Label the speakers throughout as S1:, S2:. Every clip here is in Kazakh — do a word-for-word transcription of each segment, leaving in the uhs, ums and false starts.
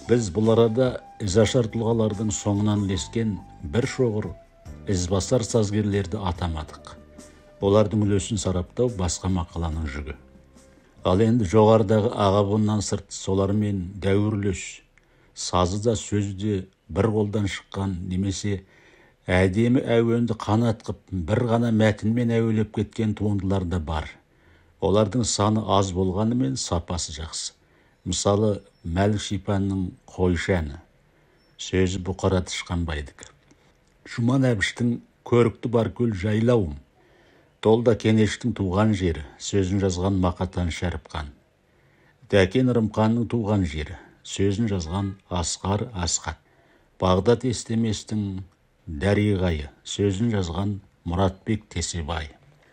S1: Біз бұл арада ізашар тұлғалардың соңынан ілескен бір шоғыр ізбасар сазгерлерді атамадық. Олардың үлесін сараптау басқа мақаланың жүгі. Ал енді жоғарыдағы аға буыннан сырт солармен дәуірлес, сазы да сөзі де бір қолдан шыққан немесе әдемі әуенді қанат қып бір ғана мәтінмен әуелеп кеткен туындылар да бар. Олардың саны аз болғанымен сапасы жақсы. Мысалы, Мәлік Шипанның Қойшы әні, сөзі Бұқара Тышқанбайдікі. Жұман Әбіштің Көрікті бар көл жайлауым, Толда Кенештің туған жері, сөзін жазған Мақатан Шәріпқан. Дәкен Рымқанның туған жері, сөзін жазған Асқар Асқат. Бағдат Естеместің Дәриғайы, сөзін жазған Мұратбек Тесебай.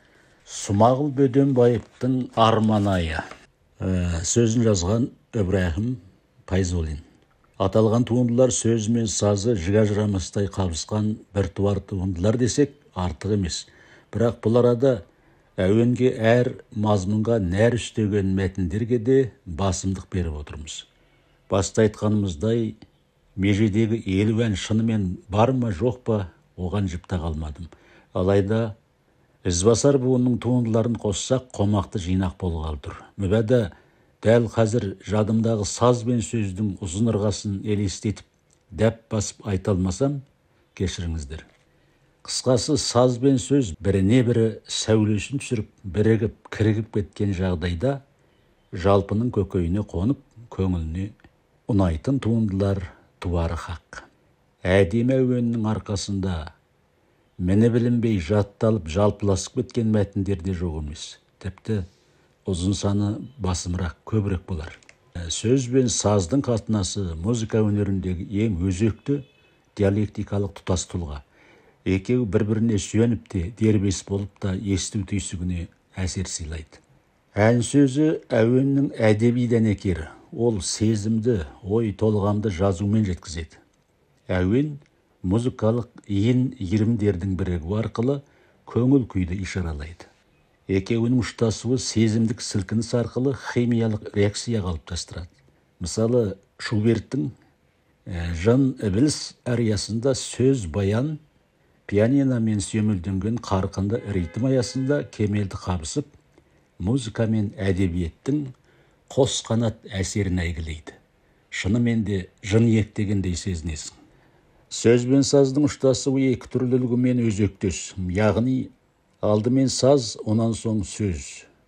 S1: Смағұл Бөденбаевтың Арманайы, сөзін жазған Ибрахим Пайзолин. Аталған туындылар сөзі мен сазы жіға жырамастай қабысқан біртуар туындылар десек артық емес. Бірақ бұл арада әуенге әр мазмұнға нәр үстеген мәтіндерге де басымдық беріп отырмыз. Баста айтқанымыздай, межедегі елу ән шынымен бар ма жоқ па, оған жіпта қалмадым. Алайда ізбасар буынның туындыларын қоссақ, қомақты жинақ болғалы тұр. Мүбәда дәл қазір жадымдағы саз бен сөздің ұзын ырғасын елестетіп, дәп басып айта алмасам, кешіріңіздер. Қысқасы, саз бен сөз біріне бірі сәулесін түсіріп, бірігіп, кірігіп кеткен жағдайда жалпының көкейіне қонып, көңіліне ұнайтын туындылар туары хақ. Әдемі әуеннің арқасында мені білінбей жатталып, жалпыласып кеткен мәтіндер де жоқ емес. Тіпті ұзын саны басымырақ, көбірек болар. Сөз бен саздың қатынасы музыка өнеріндегі ең өзекті диалектикалық тұтас тұлға. Екеуі бір-біріне сүйеніп те, дербес болып та есту түйсігіне әсер сыйлайды. Ән сөзі әуеннің әдеби дәнекері. Ол сезімді, ой толғамды жазумен жеткізеді. Әуен музыкалық иін иірімдердің бірігуі арқылы көңіл күйді ишаралайды. Екеуінің ұштасуы сезімдік сілкініс арқылы химиялық реакция қалыптастырады. Мысалы, Шуберттің жан ібіліс ариясында сөз баян, пианиномен сүйемелденген қарқынды ритм аясында кемелді қабысып, музыка мен әдебиеттің қос қанат әсерін әйгілейді. Шынымен де жын ектегендей сезінесің. Сөз бен саздың ұштасуы екі түрлілігімен өзектес, яғни алдымен саз, онан соң сөз.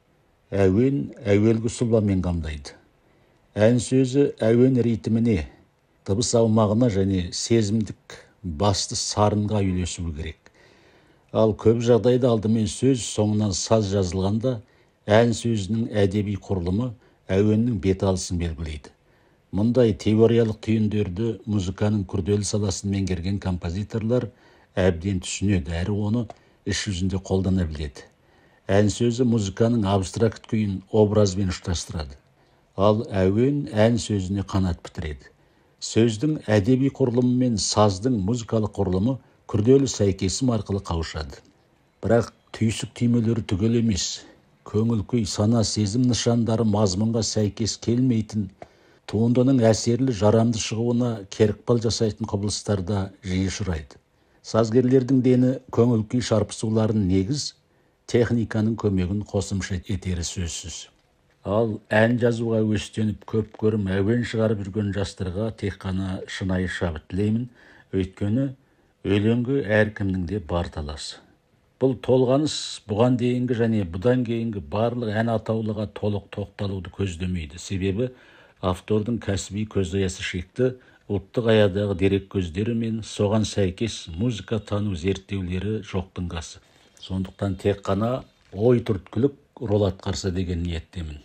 S1: Әуен әуелгі сұлбамен қамдайды. Ән сөзі әуен ритміне, дыбыс аумағына және сезімдік басты сарынға үйлесуі керек. Ал көп жағдайда алдымен сөз, соңынан саз жазылғанда ән сөзінің әдеби құрылымы әуеннің бет алысын белгілейді. Мұндай теориялық түйіндерді музыканың күрделі саласын меңгерген композиторлар әбден түсінеді, әрі оны іс жүзінде қолдана біледі. Ән сөзі музыканың абстракт күйін образбен ұштастырады. Ал әуен ән сөзіне қанат бітіреді. Сөздің әдеби құрылымы мен саздың музыкалық құрылымы күрделі сәйкесім арқылы қауышады. Бірақ түйсік түймелері түгел емес. Көңіл күй, сана, сезім нышандары мазмұнға сәйкес келмейтін, туындының әсерлі жарамды шығуына керікпал жасайтын құбылыстарда жиі ұшырайды. Сазгерлердің дені көңіл күй шарпысуларын негіз, техниканың көмегін қосымша етері сөзсіз. Ал ән жазуға өстеніп көп көрім әуен шығарып жүрген жастарға тек қана шынайы шабыт тілеймін, өйткені өлеңге әркімнің де бар таласы. Бұл толғаныс бұған дейінгі және бұдан кейінгі барлық ән атаулыға толық тоқталуды көздемейді. Себебі автордың кәсіби көзаясы шекті, ұлттық аядағы дерек көздері мен соған сәйкес музыка тану зерттеулері жоқтың қасы. Сондықтан тек қана ой түрткілік рол атқарса деген ниеттемін.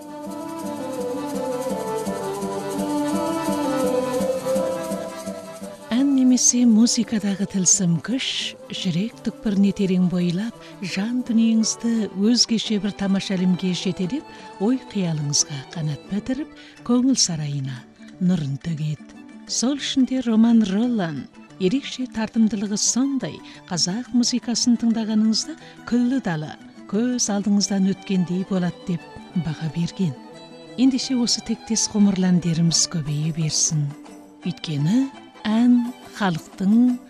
S2: Ән немесе музыкадағы тылсым күш, жүрек түкпіріне терең бойлап, жан дүниеңізді өзгеше бір тамаша әлемге жетелеп, ой қиялыңызға қанат бітіріп, көңіл сарайына нұрын төгеді. Сол үшінде Роман Роллан ерекше тартымдылығы сондай, қазақ музыкасын тыңдағаныңызда күллі дала көз алдыңыздан өткендей болады деп баға берген. ендеше осы тектес ғұмырландеріміз көбейе берсін. Өйткені ән халықтың